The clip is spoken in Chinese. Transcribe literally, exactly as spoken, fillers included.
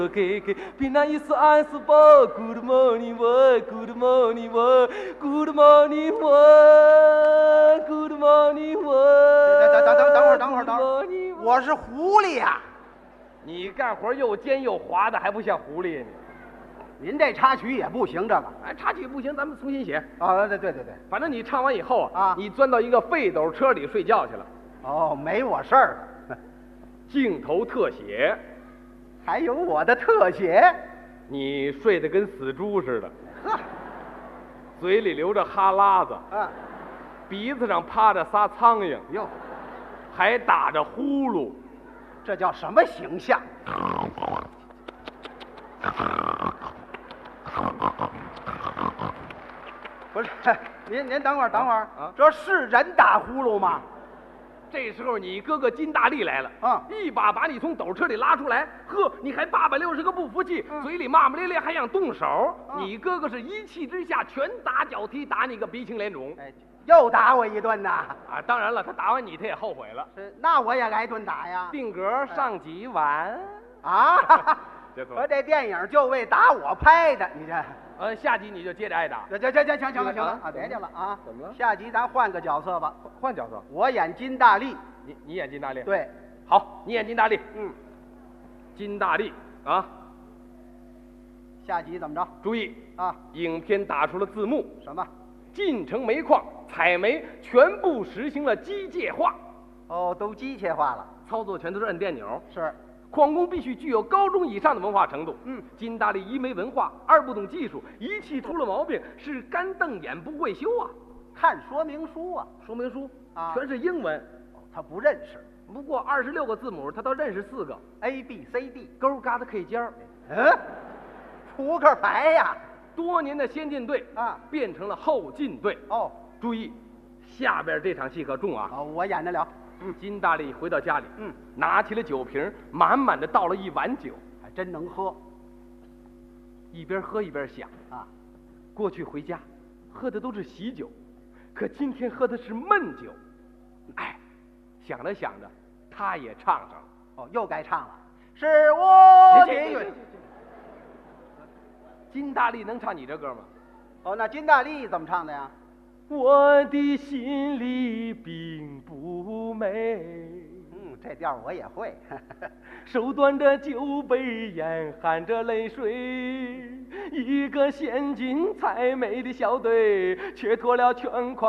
Okay, okay. Pina is answer. Good morning, world. Good morning, world. Good morning, world. Good morning, world. 等等等等会儿，等会儿，等会儿，我是狐狸呀、啊！ 你干活又尖又滑的，还不像狐狸呢？ 您这插曲也不行，这个哎，插曲不行，咱们重新写。 啊，对对对对， 反正你唱完以后啊， 啊你钻到一个废斗车里睡觉去了。 哦，没我事儿了。 镜头特写。 还有我的特写， 你睡得跟死猪似的， 呵， 嘴里流着哈喇子， 啊， 鼻子上趴着仨苍蝇， 哟， 还打着呼噜， 这叫什么形象？不是，您您等会儿，等会儿啊， 这是人打呼噜吗？ 这时候你哥哥金大力来了， 啊一把把你从斗车里拉出来，呵，你还八百六十个不服气， 嗯嘴里骂骂咧咧，还想动手。 啊你哥哥是一气之下拳打脚踢，打你个鼻青脸肿。 哎，又打我一顿呐！ 啊，当然了，他打完你，他也后悔了。 是，那我也挨顿打呀！ 定格上几晚？ 啊， 这错我这电影就为打我拍的，你这。 呃，下集你就接着挨打。 这这这这行行了行了啊啊，别去了啊！ 怎么了下集咱换个角色吧， 换角色， 我演金大力。 你你演金大力。 对， 好，你演金大力。 嗯， 金大力啊， 下集怎么着注意， 啊？ 影片打出了字幕， 什么？ 晋城煤矿采煤全部实行了机械化， 哦，都机械化了。 操作全都是摁电钮。 是， 矿工必须具有高中以上的文化程度。 嗯， 金大力一没文化，二不懂技术，仪器出了毛病，是干瞪眼不会修啊。 看说明书啊。 说明书啊全是英文， 他不认识不过二十六个字母他倒认识四个， A B C D。 勾嘎的 K 尖儿。 嗯，扑克牌呀。 多年的先进队啊变成了后进队。 哦， 注意，下边这场戏可重啊！ 哦，我演得了。 嗯，金大力回到家里， 嗯， 拿起了酒瓶，满满的倒了一碗酒， 还真能喝一边喝一边想， 啊。 过去回家喝的都是喜酒，可今天喝的是闷酒。哎，想着想着，他也唱上了。 哦，又该唱了。是我的别别别运。 金大力能唱你这歌吗？ 哦，那金大力怎么唱的呀？ 我的心里并不美， 嗯，这调我也会。 手端着酒杯，眼含着泪水，一个陷进菜美的小队，却脱了全框。